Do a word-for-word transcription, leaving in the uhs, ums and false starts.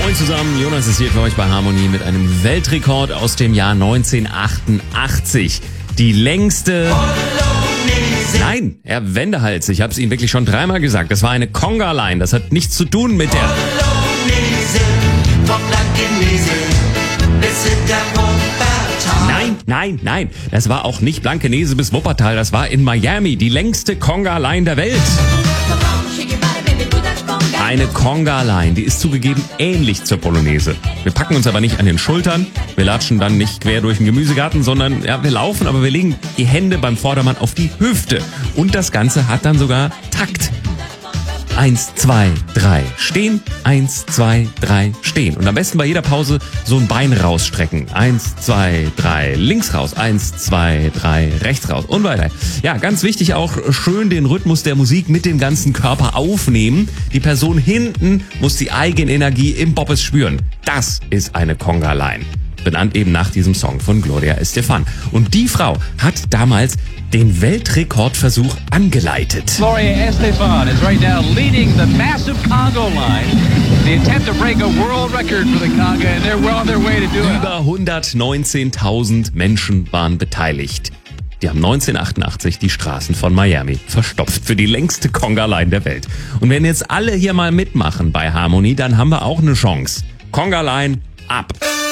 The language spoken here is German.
Moin zusammen, Jonas ist hier für euch bei Harmonie mit einem Weltrekord aus dem Jahr neunzehnhundertachtundachtzig. Die längste... Nein, Herr Wendehals, ich habe es Ihnen wirklich schon dreimal gesagt. Das war eine Conga-Line, das hat nichts zu tun mit der... Nein, nein, nein, das war auch nicht Blankenese bis Wuppertal, das war in Miami, die längste Conga-Line der Welt. Eine Conga-Line, die ist zugegeben ähnlich zur Polonaise. Wir packen uns aber nicht an den Schultern, wir latschen dann nicht quer durch den Gemüsegarten, sondern ja, wir laufen, aber wir legen die Hände beim Vordermann auf die Hüfte. Und das Ganze hat dann sogar Takt. Eins, zwei, drei, stehen. Eins, zwei, drei, stehen. Und am besten bei jeder Pause so ein Bein rausstrecken. Eins, zwei, drei, links raus. Eins, zwei, drei, rechts raus. Und weiter. Ja, ganz wichtig auch, schön den Rhythmus der Musik mit dem ganzen Körper aufnehmen. Die Person hinten muss die Eigenenergie im Bobbes spüren. Das ist eine Conga-Line. Benannt eben nach diesem Song von Gloria Estefan. Und die Frau hat damals den Weltrekordversuch angeleitet. Gloria Estefan is right now leading the massive Congo line. The attempt to break a world record for the Conga, and they're well on their way to do it. Über hundertneunzehntausend Menschen waren beteiligt. Die haben neunzehnhundertachtundachtzig die Straßen von Miami verstopft für die längste Conga-Line der Welt. Und wenn jetzt alle hier mal mitmachen bei Harmonie, dann haben wir auch eine Chance. Conga-Line ab.